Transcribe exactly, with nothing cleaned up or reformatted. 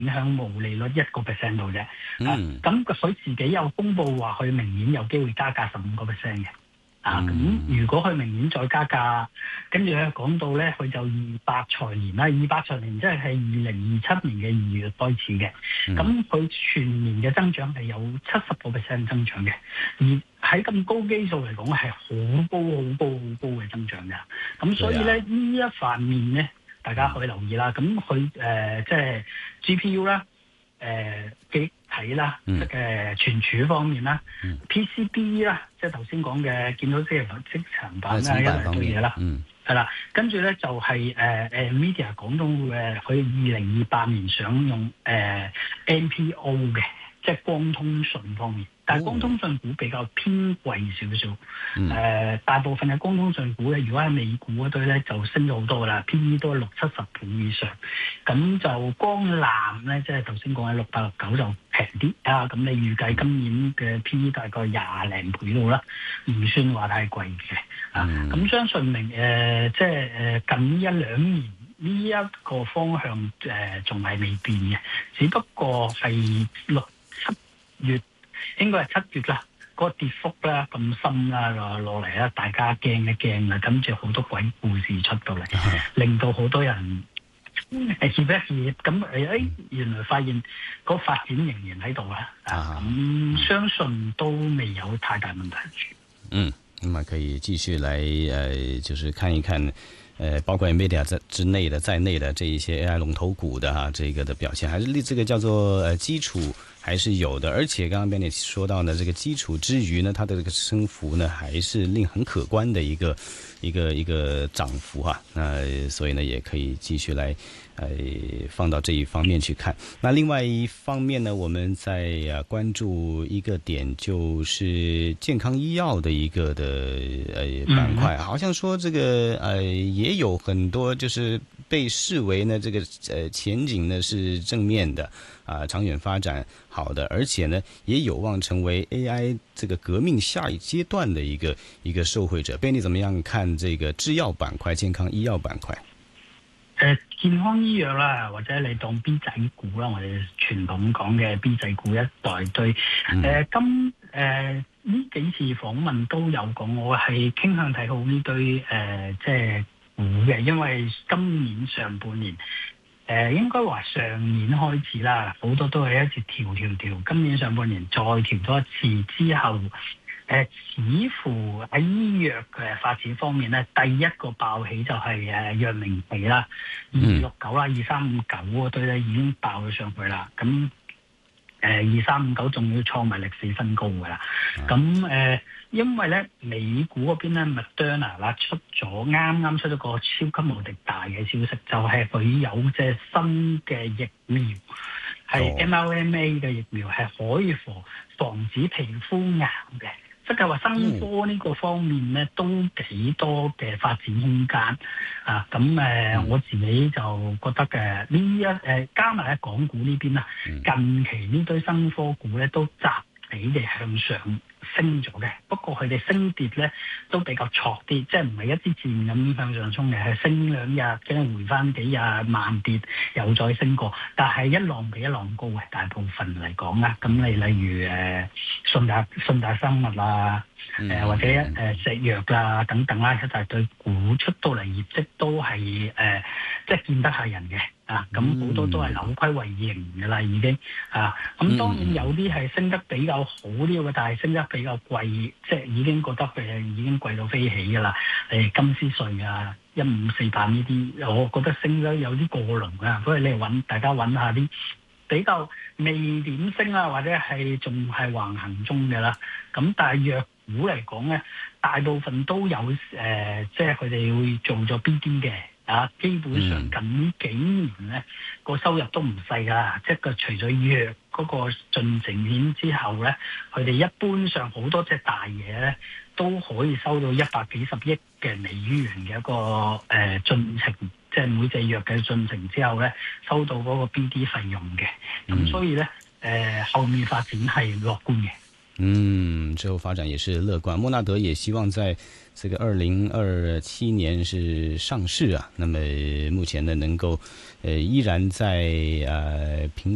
影響毛利率一個 percent 度啫。 嗯， 咁佢自己有公佈話佢明年有機會加價十五個 percent 嘅。啊，咁如果佢明年再加價，跟住咧講到咧，佢就二百財年啦，二百財年即係係二零二七年嘅二月開始嘅。咁佢、嗯、全年嘅增長係有七十個 percent 增長嘅，而喺咁高基數嚟講係好高好高好高嘅增長㗎。咁所以咧呢一方面咧，大家可以留意啦。咁佢誒即係 G P U 啦，誒機體啦，即係存儲方面啦、嗯、P C B 啦，即係頭先講嘅見到即係積層板啦，一大堆嘢啦，係啦、嗯。跟住咧就係誒誒 Media 講到誒，佢二零二八年想用誒、呃、N P O 嘅，即係光通訊方面。但係光通訊股比較偏貴少少，誒、嗯呃、大部分嘅光通訊股咧，如果喺美股嗰堆咧就升咗好多啦 ，P E 都係六七十倍以上。咁就光纜咧，即係頭先講嘅六八六九就平啲啊。咁你預計今年嘅 P E 大概廿零倍到啦，唔算話太貴嘅啊。咁、嗯、相信明誒、呃、即係誒近一兩年呢一個方向誒仲係未變嘅，只不過係六七月。應該係七月啦，嗰、那個跌幅啦咁深啦落落嚟啦，大家驚一驚啦，跟住好多鬼故事出到嚟，令到好多人誒協一協咁誒，原來發現個發展仍然喺度啦，咁、啊嗯、相信都未有太大問題。 嗯，那麼可以繼續來呃，就是看一看。呃，包括 Nvidia 在之內的在內的這一些 A I 龍頭股的哈、啊，這個的表現還是這個叫做呃基礎還是有的，而且剛剛 Benny 說到呢，這個基礎之餘呢，它的這個升幅呢還是令很可觀的一個一個一個漲幅哈、啊，那、呃、所以呢也可以繼續來呃放到這一方面去看。那另外一方面呢，我們在啊關注一個點，就是健康醫藥的一個的呃板塊，好像說這個呃也有很多就是被視為呢這個呃前景呢是正面的啊、呃，長遠發展好的，而且呢也有望成為 A I 這個革命下一階段的一個一個受惠者。Benny 怎麼樣看這個製藥板塊、健康醫藥板塊？ 誒，健康醫藥啦，或者你當 B 仔股啦，我哋傳統講嘅 B 仔股一大堆。誒、嗯呃，今誒呢幾次訪問都有講，我係傾向睇好呢堆誒、呃，即係股嘅，因為今年上半年誒、呃，應該話上年開始啦，好多都係一直調調調，今年上半年再調多一次之後。誒，似乎喺醫藥嘅發展方面咧，第一個爆起就係誒藥明地啦，二六九啦，二三五九嗰堆咧已經爆咗上去啦。咁誒二三五九仲要創埋歷史新高㗎啦。咁誒、嗯呃，因為咧美股嗰邊咧，Moderna 啦出咗啱啱出咗個超級無敵大嘅消息，就係、是、佢有隻新嘅疫苗。係 M R N A 嘅疫苗係可以防防止皮膚癌嘅，即係話生科呢個方面咧都幾多嘅發展空間啊！咁誒、呃嗯，我自己就覺得嘅呢一誒加埋喺港股呢邊啦，嗯、近期呢堆生科股咧都集體地向上升咗嘅，不過佢哋升跌咧都比較挫啲，即係唔係一支箭咁向上衝嘅，係升兩日跟住回翻幾日慢跌，又再升過，但係一浪比一浪高嘅，大部分嚟講啦。咁你例如誒信達信達生物啊，誒、呃、或者誒石藥啊等等啦，一大堆股出到嚟業績都係誒、呃、即係見得下人嘅。啊，咁好多都係扭虧為盈嘅啦，已經啊，咁當然有啲係升得比較好啲嘅，但係升得比較貴，即係已經覺得佢已經貴到飛起嘅啦。誒，金斯瑞啊，一五四八呢啲，我覺得升得有啲過龍啊，所以你揾大家揾下啲比較未點升啊，或者係仲係橫行中嘅啦。咁但係藥股嚟講咧，大部分都有誒、呃，即係佢哋會做咗 B D 嘅。啊，基本上近呢幾年咧個收入都唔細噶，即係個除咗藥嗰個進程險之後咧，佢哋一般上好多隻大嘢咧都可以收到一百幾十億嘅美元嘅一個誒、呃、進程，即係每隻藥嘅進程之後咧收到嗰個 B D 費用嘅，咁、嗯、所以咧誒、呃、後面發展係樂觀嘅。 嗯，之後發展也是樂觀。莫納德也希望在這個二零二七年是上市啊。那麼目前呢，能夠呃依然在呃評。